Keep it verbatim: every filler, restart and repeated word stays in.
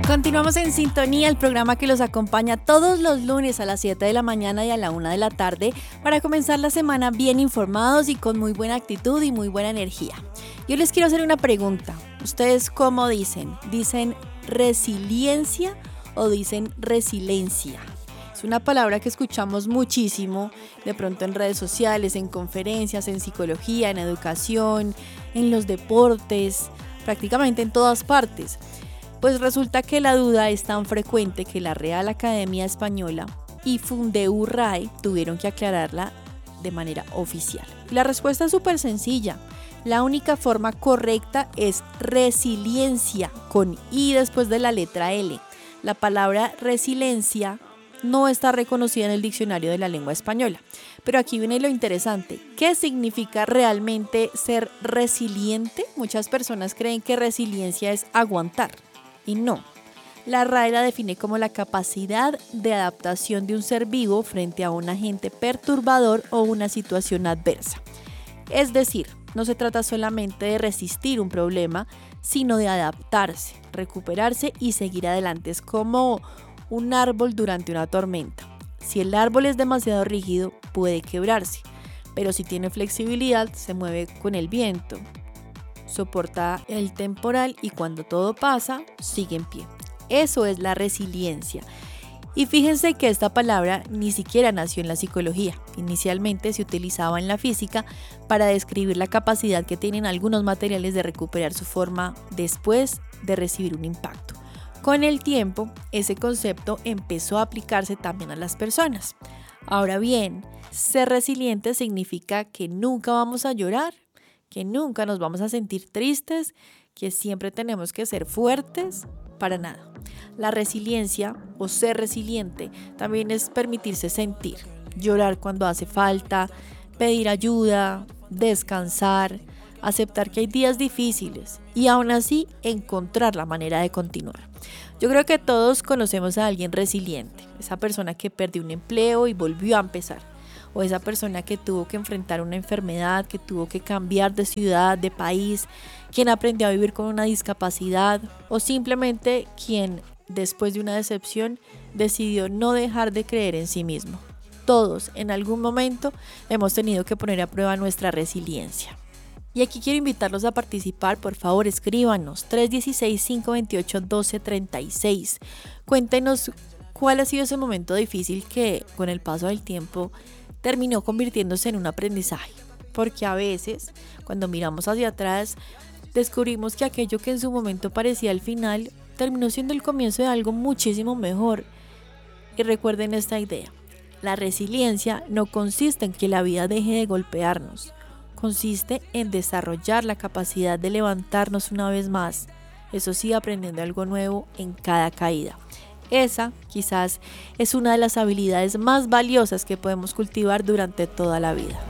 Continuamos en sintonía, el programa que los acompaña todos los lunes a las siete de la mañana y a la una de la tarde para comenzar la semana bien informados y con muy buena actitud y muy buena energía. Yo les quiero hacer una pregunta. ¿Ustedes cómo dicen? ¿Dicen resiliencia o dicen resiliencia? Es una palabra que escuchamos muchísimo, de pronto en redes sociales, en conferencias, en psicología, en educación, en los deportes, prácticamente en todas partes. Pues resulta que la duda es tan frecuente que la Real Academia Española y Fundeu R A E tuvieron que aclararla de manera oficial. La respuesta es súper sencilla. La única forma correcta es resiliencia, con I después de la letra L. La palabra resiliencia no está reconocida en el diccionario de la lengua española. Pero aquí viene lo interesante. ¿Qué significa realmente ser resiliente? Muchas personas creen que resiliencia es aguantar. Y no, la R A E la define como la capacidad de adaptación de un ser vivo frente a un agente perturbador o una situación adversa. Es decir, no se trata solamente de resistir un problema, sino de adaptarse, recuperarse y seguir adelante. Es como un árbol durante una tormenta. Si el árbol es demasiado rígido, puede quebrarse, pero si tiene flexibilidad, se mueve con el viento, soporta el temporal y cuando todo pasa, sigue en pie. Eso es la resiliencia. Y fíjense que esta palabra ni siquiera nació en la psicología. Inicialmente se utilizaba en la física para describir la capacidad que tienen algunos materiales de recuperar su forma después de recibir un impacto. Con el tiempo, ese concepto empezó a aplicarse también a las personas. Ahora bien, ser resiliente significa que nunca vamos a llorar, que nunca nos vamos a sentir tristes, que siempre tenemos que ser fuertes, para nada. La resiliencia o ser resiliente también es permitirse sentir, llorar cuando hace falta, pedir ayuda, descansar, aceptar que hay días difíciles y aún así encontrar la manera de continuar. Yo creo que todos conocemos a alguien resiliente, esa persona que perdió un empleo y volvió a empezar. O esa persona que tuvo que enfrentar una enfermedad, que tuvo que cambiar de ciudad, de país, quien aprendió a vivir con una discapacidad o simplemente quien, después de una decepción, decidió no dejar de creer en sí mismo. Todos, en algún momento, hemos tenido que poner a prueba nuestra resiliencia. Y aquí quiero invitarlos a participar, por favor escríbanos tres uno seis, cinco dos ocho, uno dos tres seis. Cuéntenos cuál ha sido ese momento difícil que con el paso del tiempo terminó convirtiéndose en un aprendizaje, porque a veces cuando miramos hacia atrás descubrimos que aquello que en su momento parecía el final terminó siendo el comienzo de algo muchísimo mejor. Y recuerden esta idea, la resiliencia no consiste en que la vida deje de golpearnos, consiste en desarrollar la capacidad de levantarnos una vez más, eso sí, aprendiendo algo nuevo en cada caída. Esa quizás es una de las habilidades más valiosas que podemos cultivar durante toda la vida.